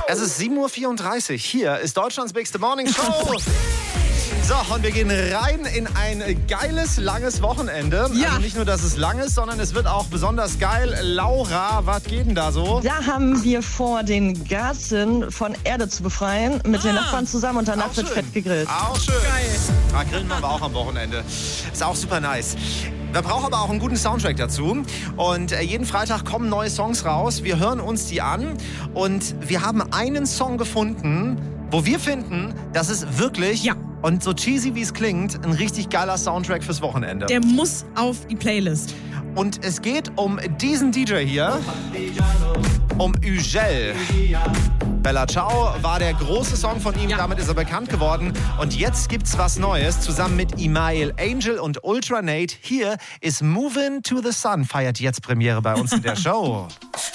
Es ist 7:34 Uhr. Hier ist Deutschlands Big Morning Show. So, und wir gehen rein in ein geiles, langes Wochenende. Ja. Also nicht nur, dass es lang ist, sondern es wird auch besonders geil. Laura, was geht denn da so? Da haben wir vor, den Garten von Erde zu befreien, mit den Nachbarn zusammen und danach wird fett gegrillt. Auch schön. Geil. Grillen machen wir auch am Wochenende. Ist auch super nice. Wir brauchen aber auch einen guten Soundtrack dazu. Und jeden Freitag kommen neue Songs raus. Wir hören uns die an. Und wir haben einen Song gefunden, wo wir finden, das ist wirklich, und so cheesy wie es klingt, ein richtig geiler Soundtrack fürs Wochenende. Der muss auf die Playlist. Und es geht um diesen DJ hier, um Ugel. Bella Ciao war der große Song von ihm, damit ist er bekannt geworden. Und jetzt gibt's was Neues, zusammen mit Imael, Angel und Ultra Nate. Hier ist Movin' to the Sun, feiert jetzt Premiere bei uns in der Show.